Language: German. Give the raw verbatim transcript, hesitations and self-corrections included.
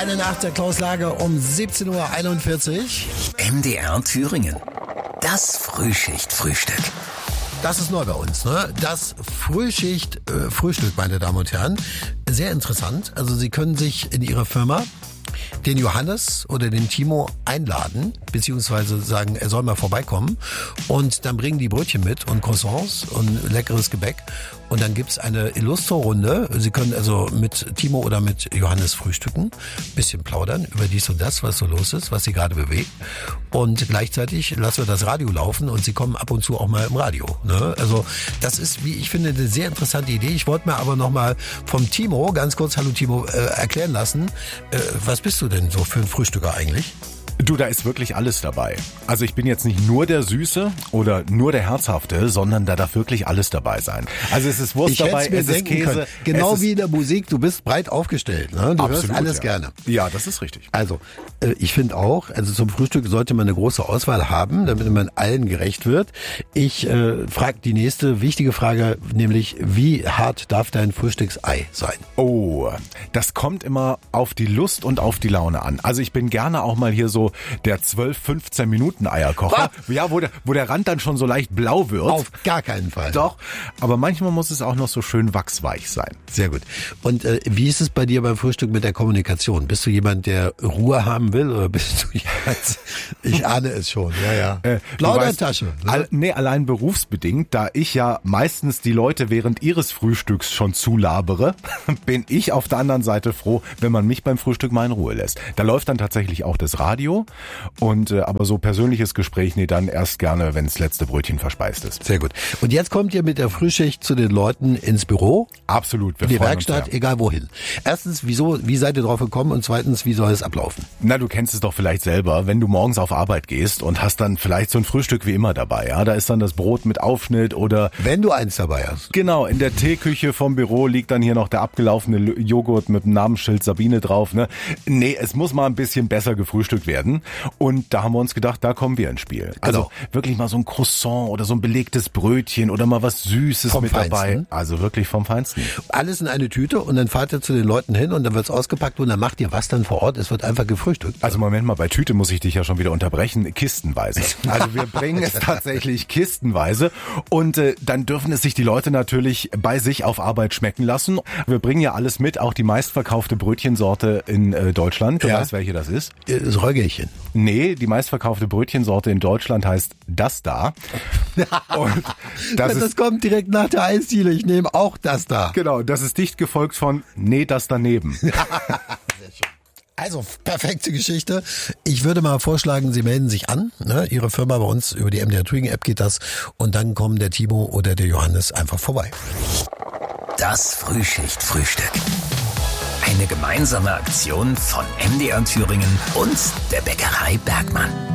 Eine Nacht der Klaus Lager um siebzehn Uhr einundvierzig. M D R Thüringen. Das Frühschicht-Frühstück. Das ist neu bei uns, ne? Das Frühschicht-Frühstück, meine Damen und Herren. Sehr interessant. Also Sie können sich in Ihrer Firma den Johannes oder den Timo einladen, beziehungsweise sagen, er soll mal vorbeikommen. Und dann bringen die Brötchen mit und Croissants und leckeres Gebäck. Und dann gibt's eine Illustro-Runde. Sie können also mit Timo oder mit Johannes frühstücken, bisschen plaudern über dies und das, was so los ist, was sie gerade bewegt. Und gleichzeitig lassen wir das Radio laufen und sie kommen ab und zu auch mal im Radio. Ne? Also das ist, wie ich finde, eine sehr interessante Idee. Ich wollte mir aber noch mal vom Timo, ganz kurz, hallo Timo, äh, erklären lassen, äh, was bist du denn so für ein Frühstücker eigentlich? Du, da ist wirklich alles dabei. Also ich bin jetzt nicht nur der Süße oder nur der Herzhafte, sondern da darf wirklich alles dabei sein. Also es ist Wurst ich dabei, mir es ist Käse. Können. Genau es wie in der Musik, du bist breit aufgestellt. Ne? Du absolut, hörst alles ja. gerne. Ja, das ist richtig. Also ich finde auch, also zum Frühstück sollte man eine große Auswahl haben, damit man allen gerecht wird. Ich äh, frage die nächste wichtige Frage, nämlich wie hart darf dein Frühstücksei sein? Oh, das kommt immer auf die Lust und auf die Laune an. Also ich bin gerne auch mal hier so der zwölf, fünfzehn Minuten Eierkocher. Was? Ja, wo der, wo der Rand dann schon so leicht blau wird. Auf gar keinen Fall. Doch, aber manchmal muss es auch noch so schön wachsweich sein. Sehr gut. Und äh, wie ist es bei dir beim Frühstück mit der Kommunikation? Bist du jemand, der Ruhe haben will oder bist du jemand, ich ahne es schon, ja, ja. Äh, Plaudertasche. Weißt, ne? all, nee, allein berufsbedingt, da ich ja meistens die Leute während ihres Frühstücks schon zulabere, bin ich auf der anderen Seite froh, wenn man mich beim Frühstück mal in Ruhe lässt. Da läuft dann tatsächlich auch das Radio und äh, aber so persönliches Gespräch, nee, dann erst gerne, wenn das letzte Brötchen verspeist ist. Sehr gut. Und jetzt kommt ihr mit der Frühschicht zu den Leuten ins Büro? Absolut. Wir in die freuen Werkstatt, uns, ja. Egal wohin. Erstens, wieso, wie seid ihr drauf gekommen? Und zweitens, wie soll es ablaufen? Na, du kennst es doch vielleicht selber, wenn du morgens auf Arbeit gehst und hast dann vielleicht so ein Frühstück wie immer dabei, ja, da ist dann das Brot mit Aufschnitt oder... Wenn du eins dabei hast. Genau, in der Teeküche vom Büro liegt dann hier noch der abgelaufene Joghurt mit dem Namensschild Sabine drauf, ne? Nee, es muss mal ein bisschen besser gefrühstückt werden und da haben wir uns gedacht, da kommen wir ins Spiel. Also genau. Wirklich mal so ein Croissant oder so ein belegtes Brötchen oder mal was Süßes vom mit Feinsten. dabei. Also wirklich vom Feinsten. Alles in eine Tüte und dann fahrt ihr zu den Leuten hin und dann wird's ausgepackt und dann macht ihr was dann vor Ort? Es wird einfach gefrühstückt. Also Moment mal, bei Tüte muss ich dich ja schon wieder unterbrechen. Kistenweise. Also wir bringen es tatsächlich kistenweise und äh, dann dürfen es sich die Leute natürlich bei sich auf Arbeit schmecken lassen. Wir bringen ja alles mit, auch die meistverkaufte Brötchensorte in äh, Deutschland. Du ja. weißt, welche das ist? Das Röggelchen. Nee, die meistverkaufte Brötchensorte in Deutschland heißt das da. Und das, das ist, kommt direkt nach der Eisdiele. Ich nehme auch das da. Genau, das ist dicht gefolgt von nee, das daneben. Sehr schön. Also, perfekte Geschichte. Ich würde mal vorschlagen, Sie melden sich an. Ne? Ihre Firma bei uns, über die M D R Thüringen App geht das. Und dann kommen der Timo oder der Johannes einfach vorbei. Das Frühschicht-Frühstück. Eine gemeinsame Aktion von M D R Thüringen und der Bäckerei Bergmann.